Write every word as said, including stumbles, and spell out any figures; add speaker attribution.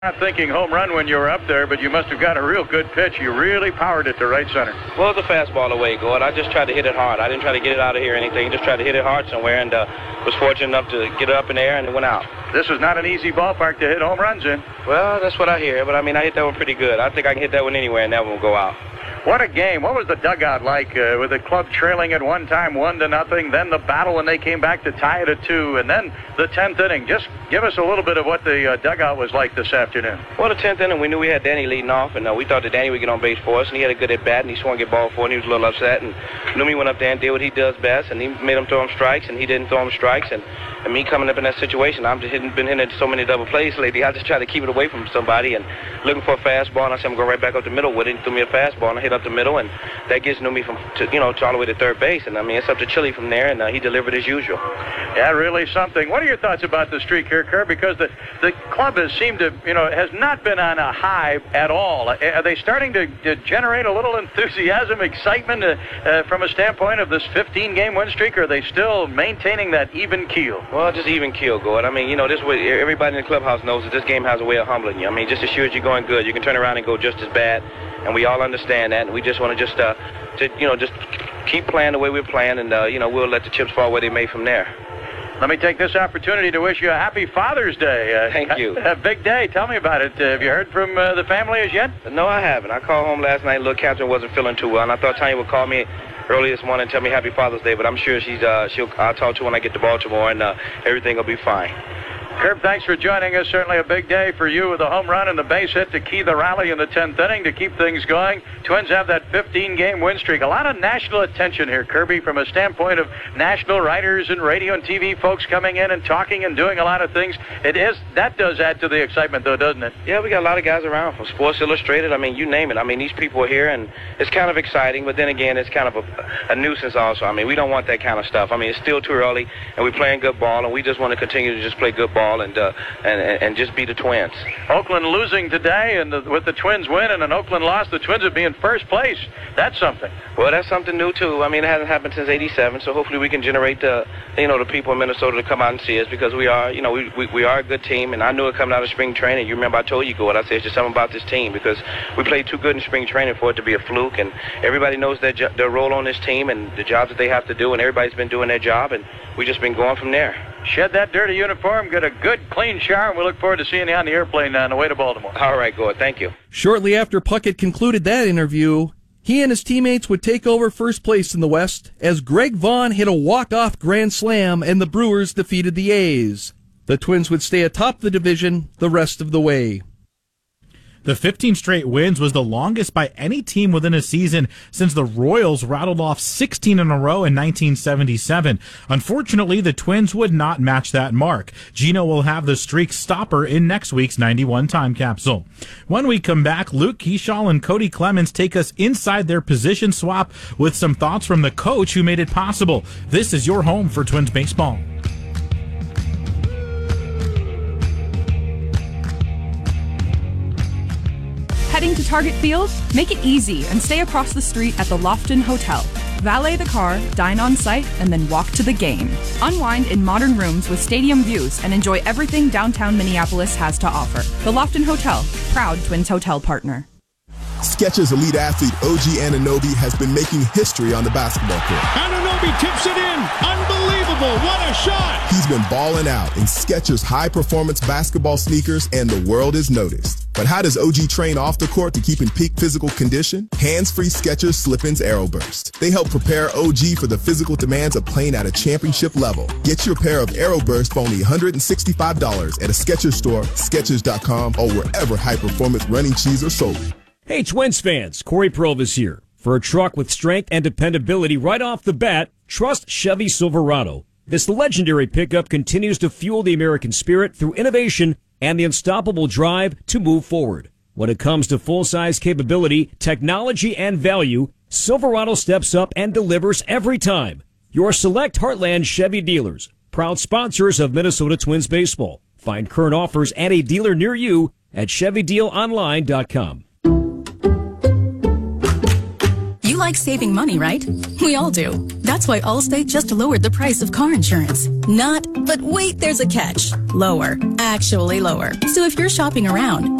Speaker 1: Not thinking home run when you were up there, but you must have got a real good pitch. You really powered it to right center.
Speaker 2: Well, it's a fastball away, Gord. I just tried to hit it hard. I didn't try to get it out of here or anything. Just tried to hit it hard somewhere, and uh, was fortunate enough to get it up in the air, and it went out.
Speaker 1: This is not an easy ballpark to hit home runs in.
Speaker 2: Well, that's what I hear, but I mean, I hit that one pretty good. I think I can hit that one anywhere, and that one will go out.
Speaker 1: What a game. What was the dugout like uh, with the club trailing at one time, one to nothing, then the battle when they came back to tie it at two, and then the tenth inning? Just give us a little bit of what the uh, dugout was like this afternoon.
Speaker 2: Well, the tenth inning, we knew we had Danny leading off, and uh, we thought that Danny would get on base for us, and he had a good at-bat, and he swung a ball for it, and he was a little upset, and Numi went up there and did what he does best, and he made him throw him strikes, and he didn't throw him strikes, and, and me coming up in that situation, I've just hitting, been hitting so many double plays lately, I just try to keep it away from somebody, and looking for a fastball, and I said I'm going right back up the middle with it, and threw me a fastball, and I hit up the middle, and that gets Numi from, to, you know, to all the way to third base, and I mean, it's up to Chili from there, and uh, he delivered as usual.
Speaker 1: Yeah, really something. What are your thoughts about the streak here, Kerr? Because the, the club has seemed to, you know, has not been on a high at all. Are they starting to, to generate a little enthusiasm, excitement uh, uh, from a standpoint of this fifteen-game win streak, or are they still maintaining that even keel?
Speaker 2: Well, just even keel, Gord. I mean, you know, this way, everybody in the clubhouse knows that this game has a way of humbling you. I mean, just as sure as you're going good, you can turn around and go just as bad, and we all understand that, and we just want to just, uh, to, you know, just keep playing the way we're playing, and, uh, you know, we'll let the chips fall where they may from there.
Speaker 1: Let me take this opportunity to wish you a happy Father's Day. Uh,
Speaker 2: Thank you.
Speaker 1: A, a big day. Tell me about it. Uh, have you heard from uh, the family as yet?
Speaker 2: No, I haven't. I called home last night. Little Catherine wasn't feeling too well, and I thought Tanya would call me early this morning and tell me Happy Father's Day, but I'm sure she's, uh, she'll, I'll talk to her when I get to Baltimore, and uh, everything will be fine.
Speaker 1: Herb, thanks for joining us. Certainly a big day for you with a home run and the base hit to key the rally in the tenth inning to keep things going. Twins have that fifteen-game win streak. A lot of national attention here, Kirby, from a standpoint of national writers and radio and T V folks coming in and talking and doing a lot of things. It is that does add to the excitement, though, doesn't it?
Speaker 2: Yeah, we got a lot of guys around from Sports Illustrated. I mean, you name it. I mean, these people are here, and it's kind of exciting, but then again, it's kind of a, a nuisance also. I mean, we don't want that kind of stuff. I mean, it's still too early, and we're playing good ball, and we just want to continue to just play good ball and uh, and, and just be the Twins.
Speaker 1: Oakland losing today, and the, with the Twins winning and Oakland lost, the Twins would be in first place. That's something.
Speaker 2: Well, that's something new, too. I mean, it hasn't happened since eighty-seven, so hopefully we can generate the, you know, the people in Minnesota to come out and see us, because we are, you know, we, we, we are a good team, and I knew it coming out of spring training. You remember I told you, Gord, I said it's just something about this team, because we played too good in spring training for it to be a fluke, and everybody knows their, their role on this team and the jobs that they have to do, and everybody's been doing their job, and we just been going from there.
Speaker 1: Shed that dirty uniform, get a good, clean shower, and we look forward to seeing you on the airplane on the way to Baltimore.
Speaker 2: All right, Gord. Thank you.
Speaker 3: Shortly after Puckett concluded that interview, he and his teammates would take over first place in the West as Greg Vaughn hit a walk-off grand slam and the Brewers defeated the A's. The Twins would stay atop the division the rest of the way.
Speaker 4: The fifteen straight wins was the longest by any team within a season since the Royals rattled off sixteen in a row in nineteen seventy-seven. Unfortunately, the Twins would not match that mark. Gino will have the streak stopper in next week's ninety-one time capsule. When we come back, Luke Keeschall and Cody Clemens take us inside their position swap with some thoughts from the coach who made it possible. This is your home for Twins baseball.
Speaker 5: Heading to Target Field? Make it easy and stay across the street at the Lofton Hotel. Valet the car, dine on site, and then walk to the game. Unwind in modern rooms with stadium views and enjoy everything downtown Minneapolis has to offer. The Lofton Hotel, proud Twins hotel partner.
Speaker 6: Skechers elite athlete O G Anunoby has been making history on the basketball court.
Speaker 7: Anunoby tips it in. Unbelievable. What a shot.
Speaker 6: He's been balling out in Skechers high-performance basketball sneakers, and the world is noticed. But how does O G train off the court to keep in peak physical condition? Hands-free Skechers Slip-ins Aeroburst. They help prepare O G for the physical demands of playing at a championship level. Get your pair of Aeroburst for only one hundred sixty-five dollars at a Skechers store, Skechers dot com, or wherever high-performance running shoes are sold.
Speaker 8: Hey, Twins fans, Corey Provis here. For a truck with strength and dependability right off the bat, trust Chevy Silverado. This legendary pickup continues to fuel the American spirit through innovation and the unstoppable drive to move forward. When it comes to full-size capability, technology, and value, Silverado steps up and delivers every time. Your select Heartland Chevy dealers, proud sponsors of Minnesota Twins baseball. Find current offers at a dealer near you at Chevy Deal Online dot com.
Speaker 9: like saving money, right? We all do. That's why Allstate just lowered the price of car insurance. Not, but wait, there's a catch. Lower. Actually lower. So if you're shopping around,